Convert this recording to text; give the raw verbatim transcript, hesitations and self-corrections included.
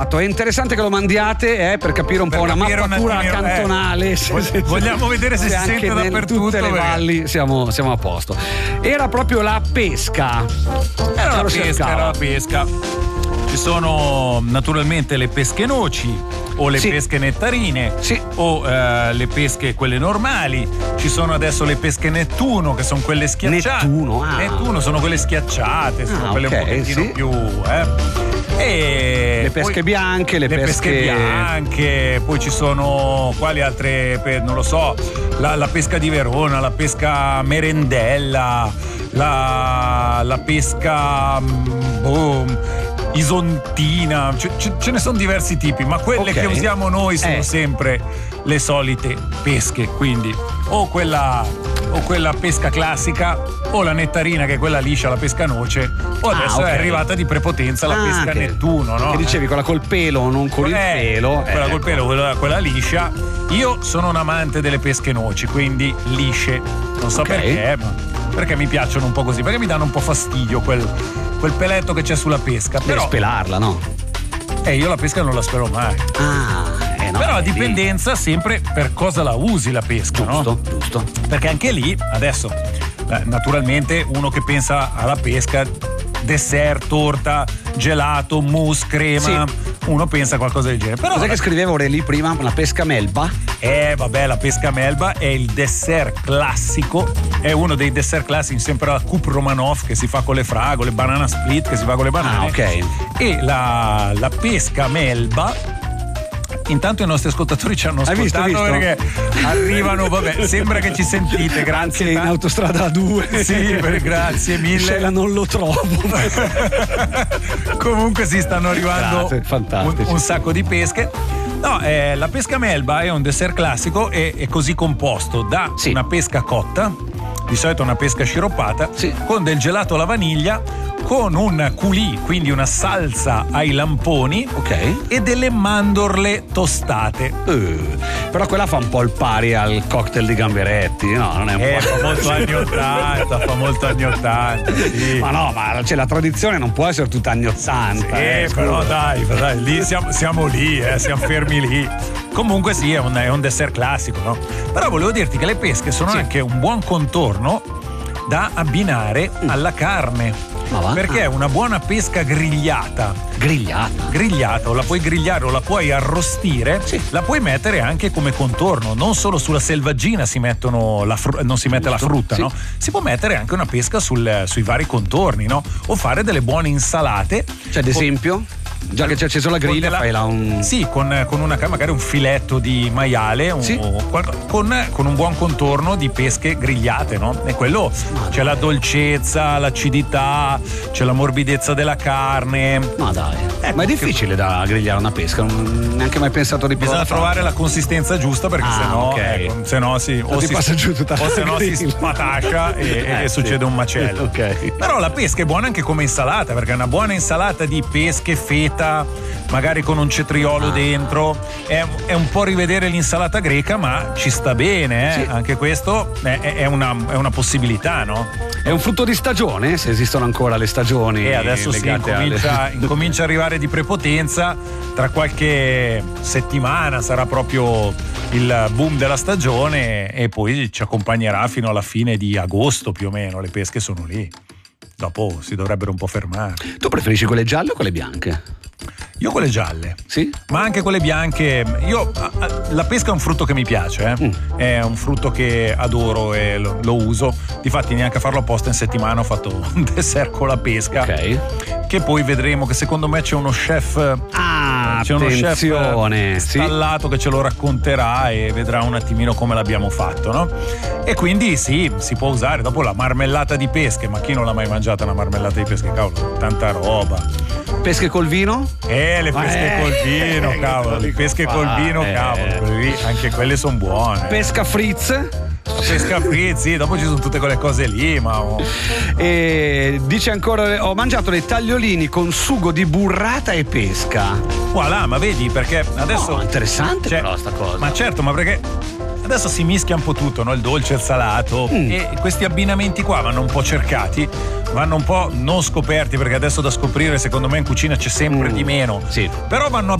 Esatto, è interessante che lo mandiate eh, per capire un Per po' una capire un mappatura attimino, eh. cantonale. Se- Vog- se- vogliamo vedere se si anche sente nel- dappertutto, tutte le perché- valli siamo, siamo a posto. Era proprio la pesca. Era la Lo pesca, cercava. era la pesca. Ci sono naturalmente le pesche noci o le Sì. pesche nettarine Sì. o eh, le pesche quelle normali. Ci sono adesso le pesche Nettuno, che sono quelle schiacciate. Nettuno, ah. Nettuno sono quelle schiacciate, sono Ah, quelle ok, un pochettino sì. più eh. E Le pesche poi- bianche, le, le pesche bianche, poi ci sono quali altre, pe- non lo so, la, la pesca di Verona, la pesca merendella, la, la pesca mm, boh, isontina, ce, ce- ce ne sono diversi tipi, ma quelle Ok. che usiamo noi sono Eh. sempre le solite pesche, quindi o quella, o quella pesca classica o la nettarina, che è quella liscia, la pesca noce, o Ah, adesso ok. è arrivata di prepotenza la Ah, pesca che- Nettuno, no? Che dicevi quella col pelo, non con il Eh, pelo. quella eh, col pelo, quella, quella liscia. Io sono un amante delle pesche noci, quindi lisce. Non so Ok. perché, ma perché mi piacciono un po' così, perché mi danno un po' fastidio quel, quel peletto che c'è sulla pesca. Devi Però spelarla, no? eh, io la pesca non la spero mai. Ah, eh no. Però a lì- dipendenza sempre per cosa la usi la pesca, no? Giusto, giusto. Perché anche lì, adesso, eh, naturalmente uno che pensa alla pesca, dessert, torta, gelato, mousse, crema, uno pensa a qualcosa del genere. Però Cos'è che scriveva Aureli prima? La pesca melba? Eh, vabbè, la pesca melba è il dessert classico, è uno dei dessert classici, sempre la Coupe Romanov che si fa con le fragole, banana split che si fa con le banane. Ah, ok. E la, la pesca melba. Intanto i nostri ascoltatori ci hanno Hai visto, ascoltato hai visto? perché arrivano, vabbè, sembra che ci sentite, grazie. Anche in tanto. autostrada due. Sì, per- grazie mille. Scella non lo trovo. Comunque si stanno arrivando Grazie, un, fantastici. un sacco di pesche. No, eh, la pesca melba è un dessert classico e è così composto da Sì. una pesca cotta, di solito una pesca sciroppata, Sì. con del gelato alla vaniglia, con un coulis, quindi una salsa ai lamponi, Ok. e delle mandorle tostate. Eh, però quella fa un po' il pari al cocktail di Gamberetti, no? Non è un Eh, po'. fa molto anni ottanta, fa molto anni ottanta, sì. Ma no, ma cioè, la tradizione non può essere tutta anni ottanta. Eh, eh, però scusa. dai, dai, lì siamo, siamo lì, eh, siamo fermi lì. Comunque sì, è un, è un dessert classico, no? Però volevo dirti che le pesche sono Sì. anche un buon contorno da abbinare alla carne. Ma va? Perché Ah. una buona pesca grigliata, Grigliata. grigliata, o la puoi grigliare o la puoi arrostire, Sì. la puoi mettere anche come contorno. Non solo sulla selvaggina si mettono la fru- non si mette la Giusto, frutta, sì. no? Si può mettere anche una pesca sul- sui vari contorni, no? O fare delle buone insalate. Cioè, ad esempio, già che c'è acceso la Con griglia, della- fai là un. Sì, con, con una, magari un filetto di maiale, un- Sì. o qual- con, con un buon contorno di pesche grigliate, no? E quello c'è la dolcezza, l'acidità, c'è la morbidezza della carne. Ma dai. Ecco, Ma è difficile da grigliare una pesca, non ho neanche mai pensato di Bisogna provare. trovare la consistenza giusta, perché Ah, sennò, ok. ecco, sennò si, o ti si, passa giù tutta o la sennò si griglia. spatascia e, e Eh, sì. succede un macello. Ok. Però la pesca è buona anche come insalata, perché una buona insalata di pesche, feta, magari con un cetriolo Ah. dentro, è, è un po' rivedere l'insalata greca, ma ci sta bene, eh? Sì. Anche questo è, è una, è una possibilità, no? È un frutto di stagione, se esistono ancora le stagioni. E adesso sì, legate alle- incomincia, incomincia a arrivare di prepotenza. Tra qualche settimana sarà proprio il boom della stagione e poi ci accompagnerà fino alla fine di agosto più o meno. Le pesche sono lì. Dopo si dovrebbero un po' fermare. Tu preferisci quelle gialle o quelle bianche? Io quelle gialle, Sì? ma anche quelle bianche. Io a- a- la pesca è un frutto che mi piace, eh. Mm. È un frutto che adoro e lo, lo uso. Difatti neanche a farlo apposta, in settimana ho fatto un dessert con la pesca, Ok. che poi vedremo, che secondo me c'è uno chef Ah, c'è uno attenzione. chef Sì. stallato che ce lo racconterà e vedrà un attimino come l'abbiamo fatto, no? E quindi sì, si può usare. Dopo la marmellata di pesche, ma chi non l'ha mai mangiata una marmellata di pesche? Cavolo, tanta roba. Pesche col vino? Eh, le pesche Eh, col vino, cavolo, le pesche col vino, Eh. cavolo, quelle lì, anche quelle sono buone. Pesca frizz? La pesca frizzi, dopo ci sono tutte quelle cose lì, ma oh. E dice ancora: ho mangiato dei tagliolini con sugo di burrata e pesca. Voilà, ma vedi, perché adesso Oh, interessante cioè, però sta cosa. Ma certo, ma perché adesso si mischia un po' tutto, no? Il dolce e il salato, Mm. e questi abbinamenti qua vanno un po' cercati, vanno un po' non scoperti, perché adesso da scoprire secondo me in cucina c'è sempre Mm. di meno. Sì. Però vanno